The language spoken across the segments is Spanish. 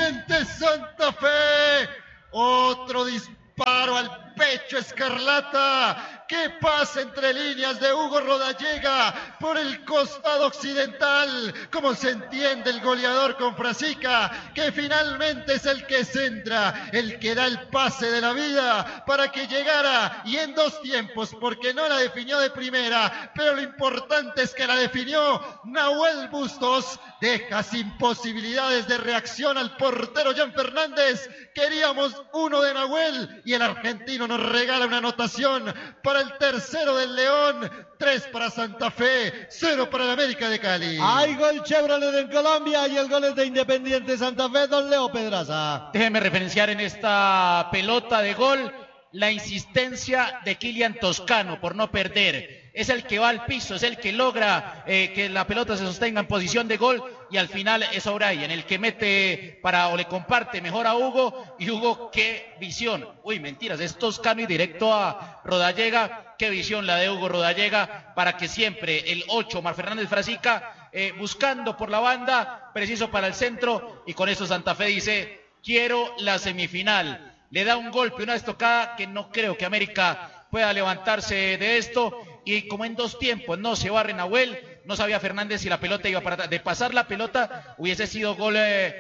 Independiente Santa Fe. Otro disparo al pecho escarlata. ¿Qué pasa entre líneas de Hugo Rodallega por el costado occidental? ¿Cómo se entiende el goleador con Frasica? Que finalmente es el que centra, el que da el pase de la vida para que llegara, y en dos tiempos, porque no la definió de primera, pero lo importante es que la definió Nahuel Bustos. Deja sin posibilidades de reacción al portero Jan Fernández. Queríamos uno de Nahuel y el argentino nos regala una anotación para el tercero del León. 3 para Santa Fe, 0 para el América de Cali. Hay gol Chevrolet en Colombia y el gol es de Independiente Santa Fe, don Leo Pedraza. Déjeme referenciar en esta pelota de gol la insistencia de Kylian Toscano por no perder. Es el que va al piso, es el que logra que la pelota se sostenga en posición de gol, y al final es O'Brien el que mete o le comparte mejor a Hugo, y Hugo, qué visión. Uy, mentiras, es Toscano y directo a Rodallega. Qué visión la de Hugo Rodallega para que siempre el 8, Omar Fernández Frasica, buscando por la banda, preciso para el centro, y con eso Santa Fe dice: quiero la semifinal. Le da un golpe, una estocada que no creo que América pueda levantarse de esto, y como en dos tiempos no se barre Nahuel, no sabía Fernández si la pelota iba para atrás. De pasar la pelota hubiese sido gol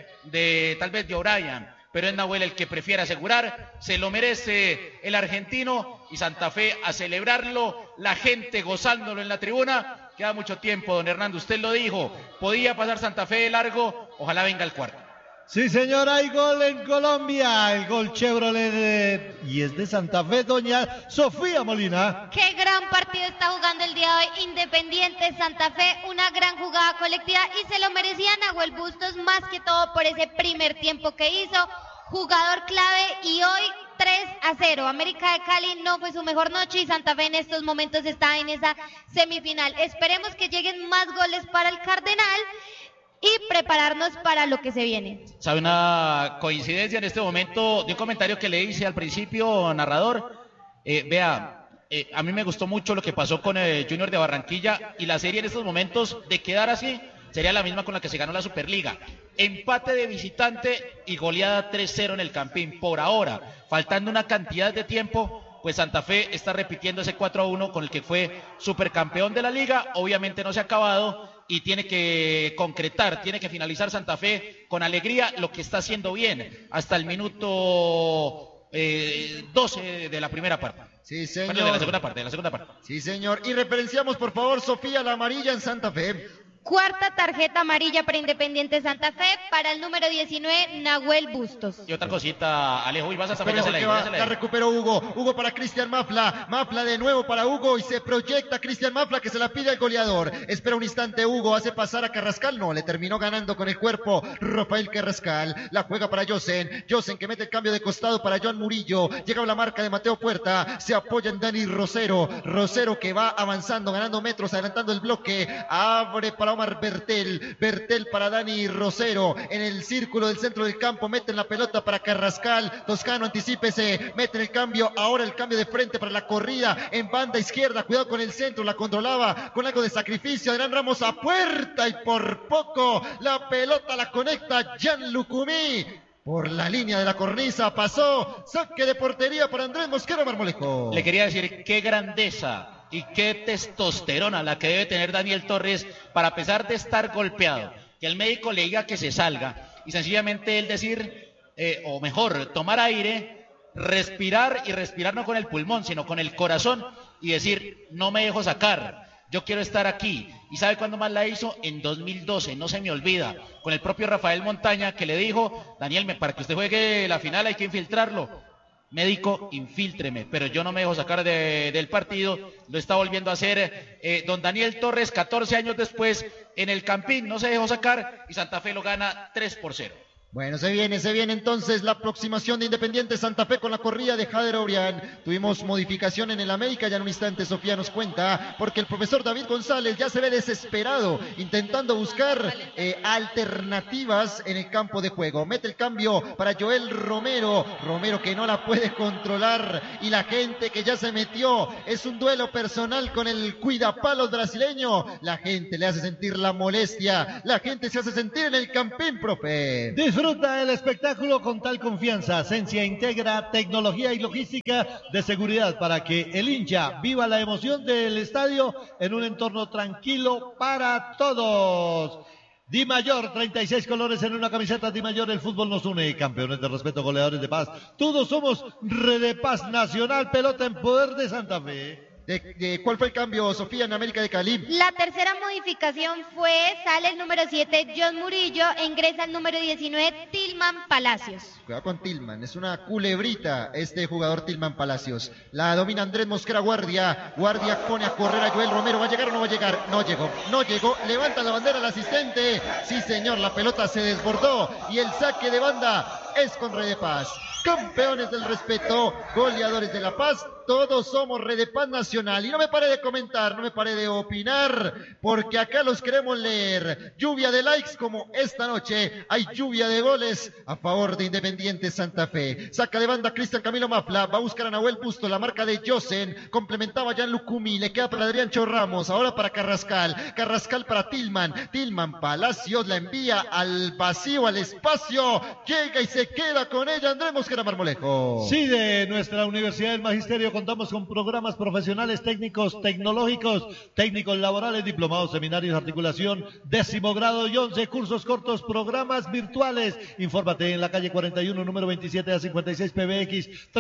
tal vez de O'Brien, pero es Nahuel el que prefiere asegurar. Se lo merece el argentino, y Santa Fe a celebrarlo, la gente gozándolo en la tribuna. Queda mucho tiempo, don Hernando, usted lo dijo, podía pasar Santa Fe de largo, ojalá venga el cuarto. Sí, señor, hay gol en Colombia, el gol Chevrolet y es de Santa Fe, doña Sofía Molina. Qué gran partido está jugando el día de hoy Independiente Santa Fe, una gran jugada colectiva, y se lo merecía Nahuel Bustos más que todo por ese primer tiempo que hizo, jugador clave, y hoy 3-0. América de Cali no fue su mejor noche y Santa Fe en estos momentos está en esa semifinal. Esperemos que lleguen más goles para el Cardenal y prepararnos para lo que se viene. ¿Sabe una coincidencia en este momento de un comentario que le hice al principio, narrador? A mí me gustó mucho lo que pasó con el Junior de Barranquilla, y la serie en estos momentos, de quedar así, sería la misma con la que se ganó la Superliga. Empate de visitante y goleada 3-0 en el Campín. Por ahora, faltando una cantidad de tiempo, pues Santa Fe está repitiendo ese 4-1 con el que fue supercampeón de la liga. Obviamente no se ha acabado y tiene que concretar, tiene que finalizar Santa Fe con alegría, lo que está haciendo bien hasta el minuto 12 de la primera parte. Sí, señor. Bueno, de la segunda parte. Sí, señor. Y referenciamos, por favor, Sofía, la amarilla en Santa Fe. Cuarta tarjeta amarilla para Independiente Santa Fe, para el número 19, Nahuel Bustos. Y otra cosita, Alejo, y vas a saber, la recuperó Hugo para Cristian Mafla de nuevo para Hugo, y se proyecta Cristian Mafla, que se la pide al goleador. Espera un instante Hugo, hace pasar a Carrascal, no, le terminó ganando con el cuerpo Rafael Carrascal. La juega para Josen que mete el cambio de costado para Joan Murillo. Llega la marca de Mateo Puerta, se apoya en Dani Rosero que va avanzando, ganando metros, adelantando el bloque, abre para Omar Bertel para Dani Rosero, en el círculo del centro del campo, meten la pelota para Carrascal. Toscano, anticípese, mete el cambio, ahora el cambio de frente para la corrida en banda izquierda, cuidado con el centro, la controlaba con algo de sacrificio Adrián Ramos a Puerta, y por poco la pelota la conecta Jan Lucumí. Por la línea de la cornisa pasó, saque de portería para Andrés Mosquera Marmolejo. Le quería decir, qué grandeza y qué testosterona la que debe tener Daniel Torres para, a pesar de estar golpeado, que el médico le diga que se salga y sencillamente él decir, o mejor, tomar aire, respirar, y respirar no con el pulmón sino con el corazón, y decir: no me dejo sacar, yo quiero estar aquí. ¿Y sabe cuándo más la hizo? En 2012, no se me olvida, con el propio Rafael Montaña, que le dijo: Daniel, para que usted juegue la final hay que infiltrarlo. Médico, infíltreme, pero yo no me dejo sacar del partido. Lo está volviendo a hacer don Daniel Torres 14 años después en el Campín, no se dejó sacar y Santa Fe lo gana 3-0. Bueno, se viene entonces la aproximación de Independiente Santa Fe con la corrida de Jader Orián. Tuvimos modificación en el América, ya en un instante Sofía nos cuenta, porque el profesor David González ya se ve desesperado, intentando buscar alternativas en el campo de juego. Mete el cambio para Joel Romero que no la puede controlar, y la gente que ya se metió, es un duelo personal con el cuidapalos brasileño. La gente le hace sentir la molestia, la gente se hace sentir en el Campín, profe. Disfruta Disfruta el espectáculo con tal confianza. Sensia integra tecnología y logística de seguridad para que el hincha viva la emoción del estadio en un entorno tranquilo para todos. Di Mayor, 36 colores en una camiseta. Di Mayor, el fútbol nos une. Campeones de respeto, goleadores de paz. Todos somos Red de Paz Nacional. Pelota en poder de Santa Fe. ¿Cuál fue el cambio, Sofía, en América de Cali? La tercera modificación sale el número 7, John Murillo, e ingresa el número 19, Tillman Palacios. Cuidado con Tillman, es una culebrita este jugador Tillman Palacios. La domina Andrés Mosquera, Guardia pone a correr a Joel Romero. ¿Va a llegar o no va a llegar? No llegó, levanta la bandera el asistente. Sí, señor, la pelota se desbordó y el saque de banda es con Red de Paz. Campeones del respeto, goleadores de la paz, todos somos Red de Paz Nacional. Y no me pare de comentar, no me pare de opinar, porque acá los queremos leer. Lluvia de likes como esta noche, hay lluvia de goles a favor de Independiente Santa Fe. Saca de banda Cristian Camilo Mafla, va a buscar a Nahuel Busto, la marca de Josen, complementaba Jan Lucumi, le queda para Adrián Ramos, ahora para Carrascal para Tillman Palacios, la envía al vacío, al espacio, llega y se queda con ella Andrés Mosquera Marmolejo. Sí, de nuestra Universidad del Magisterio contamos con programas profesionales, técnicos, tecnológicos, técnicos laborales, diplomados, seminarios, articulación, 10º grado y 11 cursos cortos, programas virtuales. Infórmate en la calle 41, número 27 a 56 PBX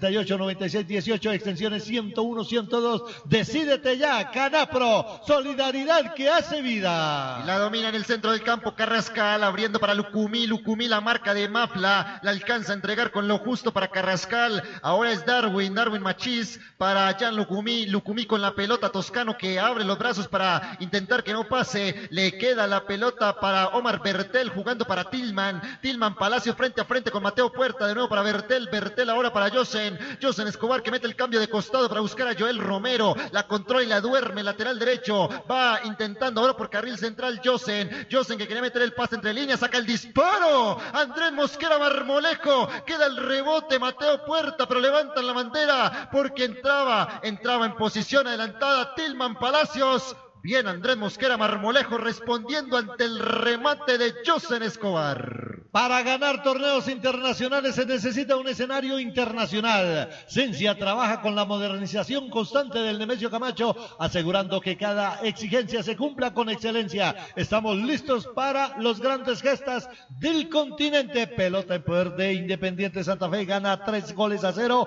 368-9618, extensiones 101, 102. Decídete ya, Canapro, solidaridad que hace vida. Y la domina en el centro del campo Carrascal, abriendo para Lucumí, la marca de Mafla, la alcanza a entregar con lo justo para Carrascal. Ahora es Darwin Machís para Jan Lucumí con la pelota, Toscano que abre los brazos para intentar que no pase, le queda la pelota para Omar Bertel, jugando para Tillman Palacio frente a frente con Mateo Puerta, de nuevo para Bertel ahora para Josen Escobar, que mete el cambio de costado para buscar a Joel Romero, la controla y la duerme, lateral derecho, va intentando ahora por carril central Josen que quería meter el pase entre líneas, saca el disparo, Andrés Mosquera Marmolejo, queda el rebote Mateo Puerta, pero levantan la bandera porque entraba en posición adelantada Tillman Palacios. Bien, Andrés Mosquera Marmolejo respondiendo ante el remate de Josen Escobar. Para ganar torneos internacionales se necesita un escenario internacional. Sensia trabaja con la modernización constante del Nemesio Camacho, asegurando que cada exigencia se cumpla con excelencia. Estamos listos para los grandes gestas del continente. Pelota en poder de Independiente Santa Fe, gana 3-0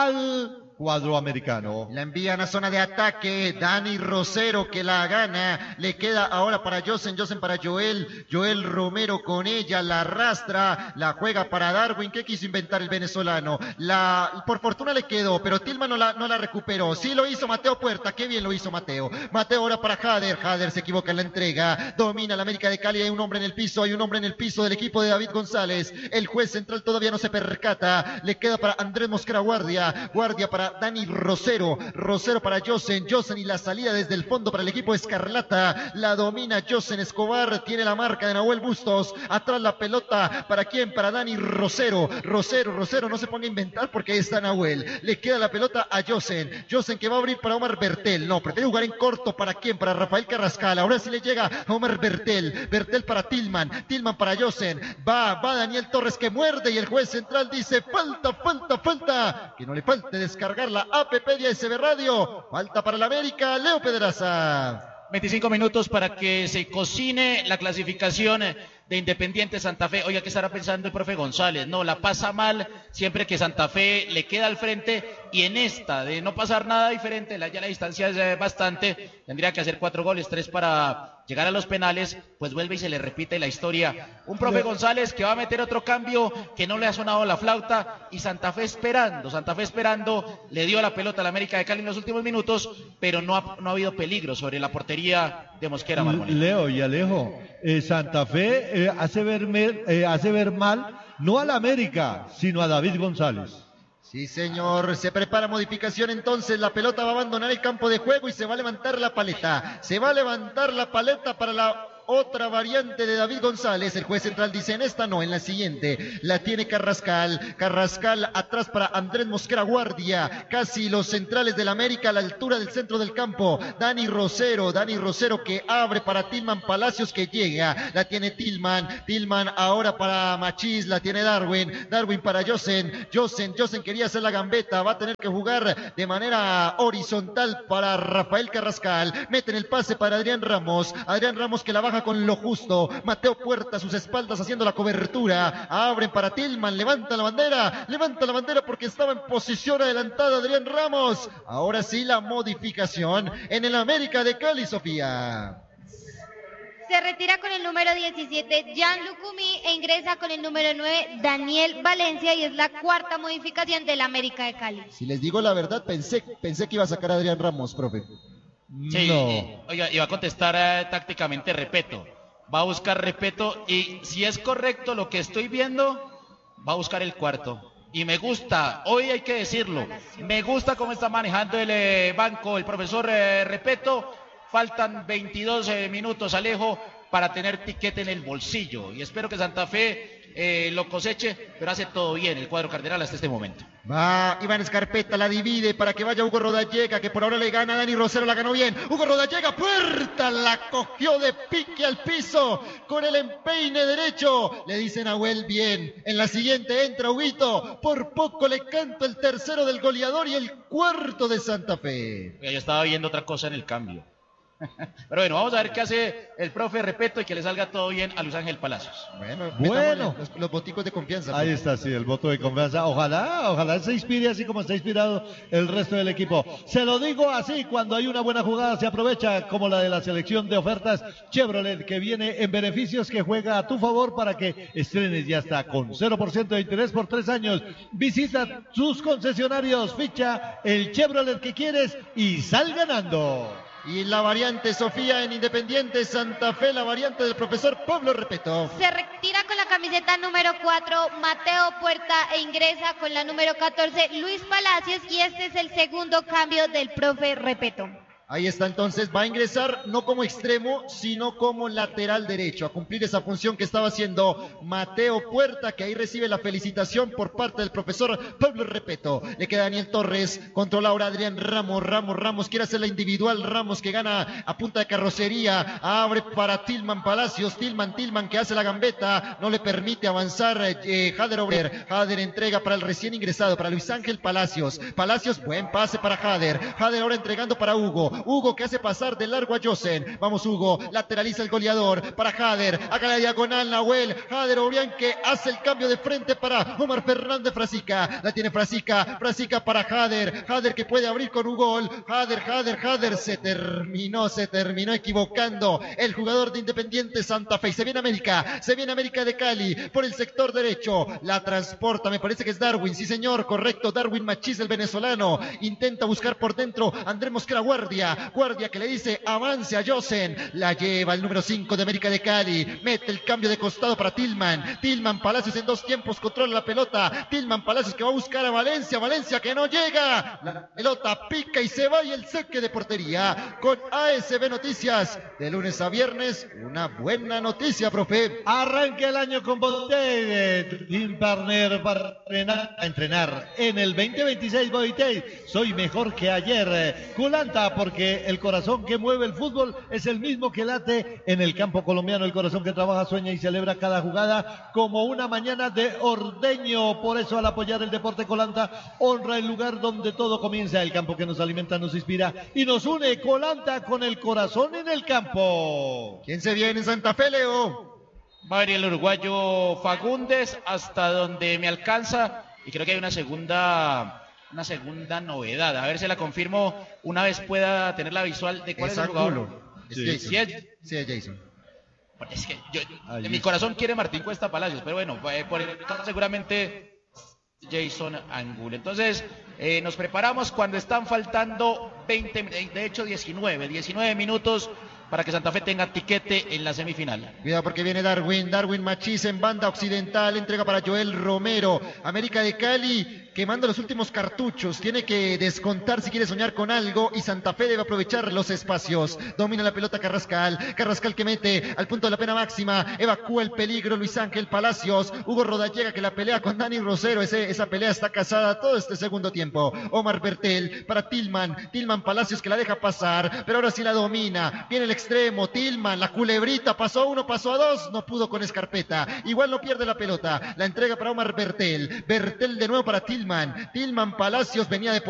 al cuadro americano. La envían a zona de ataque, Dani Rosero que la gana, le queda ahora para Josen para Joel Romero con ella, la arrastra, la juega para Darwin, ¿qué quiso inventar el venezolano? Por fortuna le quedó, pero Tillman no la recuperó, sí lo hizo Mateo Puerta, qué bien lo hizo Mateo ahora para Jader se equivoca en la entrega, domina la América de Cali, hay un hombre en el piso del equipo de David González, el juez central todavía no se percata, le queda para Andrés Mosquera Guardia para Dani Rosero para Josen y la salida desde el fondo para el equipo Escarlata, la domina Josen Escobar, tiene la marca de Nahuel Bustos, atrás la pelota, ¿para quién? Para Dani Rosero, no se ponga a inventar porque ahí está Nahuel, le queda la pelota a Josen que va a abrir para Omar Bertel, no, prefiere jugar en corto, ¿para quién? Para Rafael Carrascal, ahora sí le llega a Omar Bertel para Tillman para Josen, va Daniel Torres que muerde y el juez central dice falta, que no le falte descargar la APP de SB Radio. Falta para la América, Leo Pedraza. 25 minutos para que se cocine la clasificación de Independiente Santa Fe. Oiga, ¿qué estará pensando el profe González? No, la pasa mal siempre que Santa Fe le queda al frente, y en esta de no pasar nada diferente, ya la distancia es bastante, tendría que hacer 4 goles, 3 para llegar a los penales, pues vuelve y se le repite la historia. Un profe González que va a meter otro cambio, que no le ha sonado la flauta, y Santa Fe esperando, le dio la pelota a la América de Cali en los últimos minutos, pero no ha habido peligro sobre la portería de Mosquera Marmolejo. Leo y Alejo, Santa Fe hace ver mal no a la América, sino a David González. Sí, señor, se prepara modificación entonces, la pelota va a abandonar el campo de juego y se va a levantar la paleta. Para la Otra variante de David González. El juez central dice en esta no, en la siguiente. La tiene Carrascal. Carrascal atrás para Andrés Mosquera Guardia. Casi los centrales del América a la altura del centro del campo. Dani Rosero que abre para Tillman Palacios que llega. La tiene Tillman. Tillman ahora para Machís. La tiene Darwin. Darwin para Josen quería hacer la gambeta. Va a tener que jugar de manera horizontal para Rafael Carrascal. Meten el pase para Adrián Ramos que la baja con lo justo. Mateo Puerta a sus espaldas haciendo la cobertura. Abren para Tillman, levanta la bandera porque estaba en posición adelantada Adrián Ramos. Ahora sí la modificación en el América de Cali, Sofía. Se retira con el número 17 Jan Lucumí e ingresa con el número 9 Daniel Valencia y es la cuarta modificación del América de Cali. Si les digo la verdad, pensé que iba a sacar a Adrián Ramos, profe. Sí, no. Oiga, iba a contestar tácticamente Repeto. Va a buscar Repeto y si es correcto lo que estoy viendo, va a buscar el cuarto. Y me gusta, hoy hay que decirlo, me gusta cómo está manejando el banco el profesor Repeto. Faltan 22 minutos, Alejo, para tener tiquete en el bolsillo. Y espero que Santa Fe lo coseche, pero hace todo bien el cuadro cardenal hasta este momento. Va, Iván Escarpeta la divide para que vaya Hugo Rodallega, que por ahora le gana a Dani Rosero, la ganó bien. Hugo Rodallega, Puerta, la cogió de pique al piso con el empeine derecho. Le dice Nahuel, bien. En la siguiente entra Huguito, por poco le canta el tercero del goleador y el cuarto de Santa Fe. Yo estaba viendo otra cosa en el cambio. Pero bueno, vamos a ver qué hace el profe Repeto y que le salga todo bien a Luis Ángel Palacios. Bueno. Los boticos de confianza. Ahí está, sí, el voto de confianza. Ojalá se inspire así como está inspirado el resto del equipo. Se lo digo así, cuando hay una buena jugada se aprovecha, como la de la selección de ofertas Chevrolet, que viene en beneficios, que juega a tu favor para que estrenes ya está con 0% de interés por 3 años. Visita sus concesionarios, ficha el Chevrolet que quieres y sal ganando. Y la variante, Sofía, en Independiente Santa Fe, la variante del profesor Pablo Repeto. Se retira con la camiseta número 4 Mateo Puerta e ingresa con la número 14 Luis Palacios y este es el segundo cambio del profe Repeto. Ahí está entonces, va a ingresar no como extremo, sino como lateral derecho, a cumplir esa función que estaba haciendo Mateo Puerta, que ahí recibe la felicitación por parte del profesor Pablo Repeto. Le queda Daniel Torres, controla ahora Adrián Ramos quiere hacer la individual, Ramos que gana a punta de carrocería, abre para Tillman Palacios, Tillman que hace la gambeta, no le permite avanzar Jader Obrer, Jader entrega para el recién ingresado, para Luis Ángel Palacios, buen pase para Jader ahora entregando para Hugo que hace pasar de largo a Josen. Vamos Hugo, lateraliza el goleador para Jader, acá la diagonal Nahuel, Jader Obrián que hace el cambio de frente para Omar Fernández Frasica, la tiene Frasica para Jader que puede abrir con un gol, Jader se terminó equivocando el jugador de Independiente Santa Fe. Se viene América de Cali por el sector derecho, la transporta, me parece que es Darwin, sí señor, correcto, Darwin Machís el venezolano, intenta buscar por dentro Andrés Mosquera Guardia que le dice avance a Josen, la lleva el número 5 de América de Cali, mete el cambio de costado para Tillman Palacios en 2 tiempos, controla la pelota, Tillman Palacios que va a buscar a Valencia que no llega, la pelota pica y se va y el saque de portería con ASB Noticias, de lunes a viernes, una buena noticia, profe. Arranca el año con Boitey, Team Partner para entrenar en el 2026 Boitey, soy mejor que ayer, Culanta, porque el corazón que mueve el fútbol es el mismo que late en el campo colombiano, el corazón que trabaja, sueña y celebra cada jugada como una mañana de ordeño. Por eso, al apoyar el deporte, Colanta honra el lugar donde todo comienza, el campo que nos alimenta, nos inspira y nos une. Colanta, con el corazón en el campo. ¿Quién se viene en Santa Fe, Leo? Va a venir el uruguayo Fagundes hasta donde me alcanza y creo que hay una segunda novedad, a ver si la confirmo una vez pueda tener la visual de cuál es el jugador. Sí, es Jason. Es que en mi corazón quiere Martín Cuesta Palacios, pero bueno, seguramente Jason Angulo. Entonces nos preparamos cuando están faltando 19 minutos para que Santa Fe tenga tiquete en la semifinal. Cuidado porque viene Darwin Machís en banda occidental, entrega para Joel Romero. América de Cali quemando los últimos cartuchos, tiene que descontar si quiere soñar con algo y Santa Fe debe aprovechar los espacios. Domina la pelota Carrascal que mete al punto de la pena máxima, evacúa el peligro Luis Ángel Palacios, Hugo Rodallega que la pelea con Dani Rosero, esa pelea está casada todo este segundo tiempo. Omar Bertel para Tillman Palacios que la deja pasar, pero ahora sí la domina, viene el extremo, Tillman, la culebrita, pasó a 1, pasó a 2, no pudo con Escarpeta, igual no pierde la pelota, la entrega para Omar Bertel de nuevo para Tillman Palacios venía de